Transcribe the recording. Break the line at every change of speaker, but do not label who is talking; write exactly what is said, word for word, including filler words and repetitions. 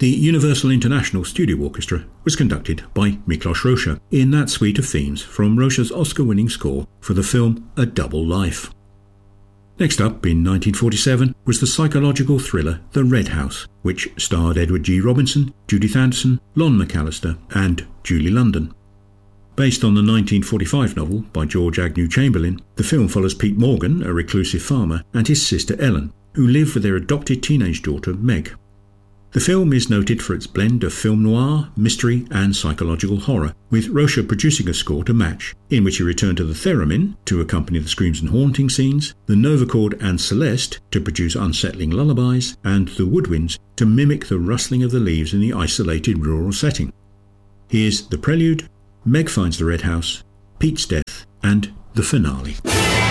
The Universal International Studio Orchestra was conducted by Miklos Rozsa in that suite of themes from Rozsa's Oscar-winning score for the film A Double Life. Next up, in nineteen forty-seven, was the psychological thriller The Red House, which starred Edward G. Robinson, Judith Anderson, Lon McAllister and Julie London. Based on the nineteen forty-five novel by George Agnew Chamberlain, the film follows Pete Morgan, a reclusive farmer, and his sister Ellen, who live with their adopted teenage daughter Meg. The film is noted for its blend of film noir, mystery and psychological horror, with Rozsa producing a score to match, in which he returned to the theremin to accompany the screams and haunting scenes, the novochord and celeste to produce unsettling lullabies, and the woodwinds to mimic the rustling of the leaves in the isolated rural setting. Here's the prelude, Meg Finds the Red House, Pete's Death, and the finale.